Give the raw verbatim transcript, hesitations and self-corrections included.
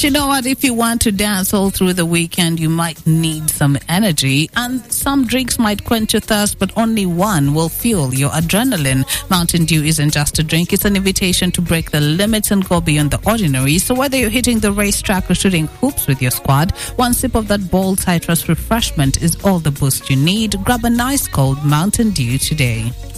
you know what? If you want to dance all through the weekend, you might need some energy, and some drinks might quench your thirst, but only one will fuel your adrenaline. Mountain Dew isn't just a drink, it's an invitation to break the limits and go beyond the ordinary. So whether you're hitting the racetrack or shooting hoops with your squad, one sip of that bold citrus refreshment is all the boost you need. Grab a nice cold Mountain Dew today.